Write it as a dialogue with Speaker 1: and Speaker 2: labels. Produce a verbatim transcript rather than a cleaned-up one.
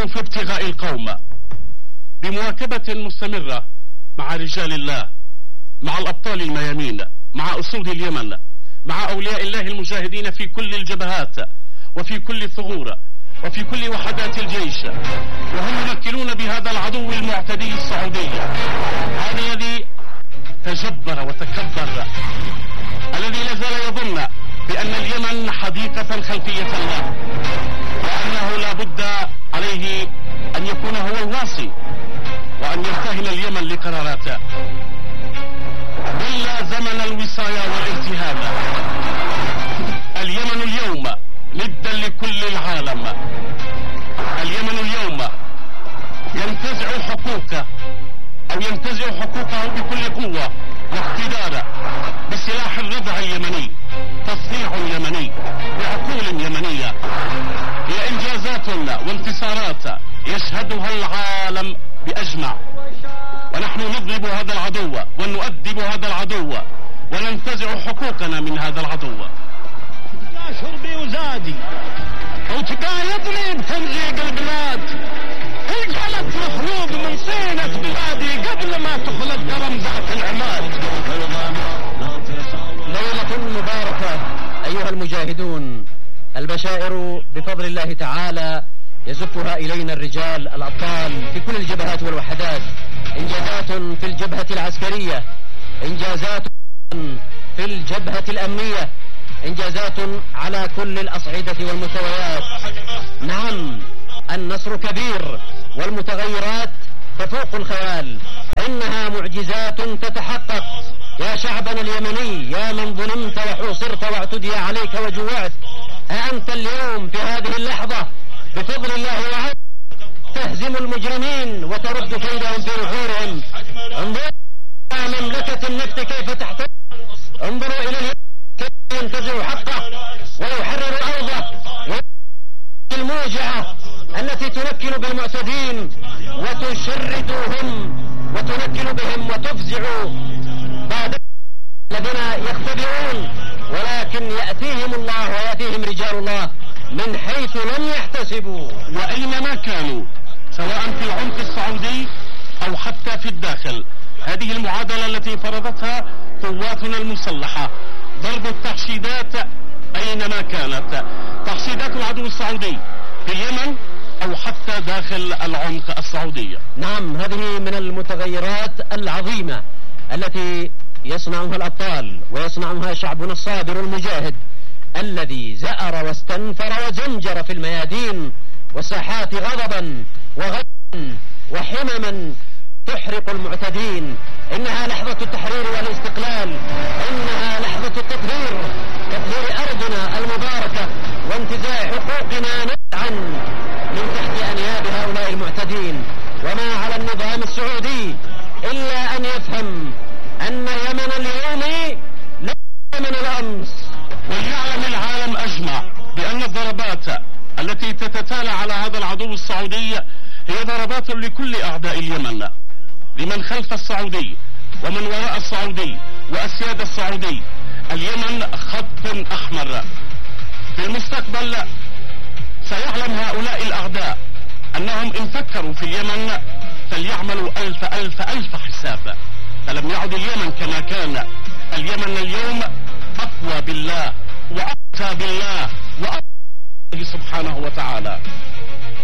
Speaker 1: نحن في ابتغاء القوم بمواكبة مستمرة مع رجال الله، مع الأبطال الميامين، مع أسود اليمن، مع أولياء الله المجاهدين في كل الجبهات وفي كل الثغور وفي كل وحدات الجيش، وهم يمكنون بهذا العدو المعتدي السعودي، هذا الذي تجبر وتكبر، الذي لا زال يظن بأن اليمن حديقة خلفية له، وأنه لا بد عليه أن يكون هو الواصي وأن يرتهن اليمن لقراراته. إلا زمن الوصاية والارتهان. اليمن اليوم ندا لكل العالم. اليمن اليوم ينتزع حقوقه أو ينتزع حقوقه بكل قوة واقتدار بسلاح الردع اليمني، تصنيع يمني بعقول يمنية. هي إنجازات وانتصارات يشهدها العالم بأجمع، ونحن نضرب هذا العدو ونؤدب هذا العدو وننتزع حقوقنا من هذا العدو.
Speaker 2: شربي وزادي وتقايضني بتمزيق البلاد، انجلت مخلوق من صينة بلادي قبل ما تخلق رمزات العماد.
Speaker 3: ليلة مباركة أيها المجاهدون، البشائر بفضل الله تعالى يزفها إلينا الرجال الأبطال في كل الجبهات والوحدات. إنجازات في الجبهة العسكرية، إنجازات في الجبهة الأمنية، إنجازات على كل الأصعدة والمستويات. نعم، النصر كبير والمتغيرات تفوق الخيال، إنها معجزات تتحقق. يا شعبنا اليمني، يا من ظلمت وحوصرت واعتدي عليك وجوعت، ها أنت اليوم في هذه اللحظة بفضل الله وعلا تهزم المجرمين وترد كيدهم في نحورهم. انظروا إلى مملكة النفط كيف تحتل، انظروا إلى كيف ينتزع حقه ويحرر أرضه، الموجعة التي تنكل بالمعتدين وتشردهم وتنكل بهم وتفزع بعد الذين يختبئون، ولكن يأتيهم الله ويأتيهم رجال الله من حيث لم يحتسبوا
Speaker 1: وأينما كانوا، سواء في العمق السعودي أو حتى في الداخل. هذه المعادلة التي فرضتها قواتنا المسلحة، ضرب التحشيدات أينما كانت، تحشيدات العدو السعودي في اليمن أو حتى داخل العمق السعودي.
Speaker 3: نعم، هذه من المتغيرات العظيمة التي يصنعها الأبطال ويصنعها شعبنا الصابر المجاهد الذي زأر واستنفر وزنجر في الميادين والساحات غضبا وغدا وحمما تحرق المعتدين. إنها لحظة التحرير والاستقلال، إنها لحظة التطهير، تطهير أرضنا المباركة وانتزاع حقوقنا نزعا من تحت أنياب هؤلاء المعتدين. وما على النظام السعودي إلا أن يفهم أن يمن اليوم لا يمن الأمس،
Speaker 1: وليعلم العالم أجمع بأن الضربات التي تتتالى على هذا العدو السعودي هي ضربات لكل أعداء اليمن، لمن خلف السعودي ومن وراء السعودي وأسياد السعودي. اليمن خط أحمر. في المستقبل سيعلم هؤلاء الأعداء أنهم إن فكروا في اليمن فليعملوا ألف ألف ألف حساب، فلم يعد اليمن كما كان. اليمن اليوم أقوى بالله وأقوى بالله وأقوى سبحانه وتعالى.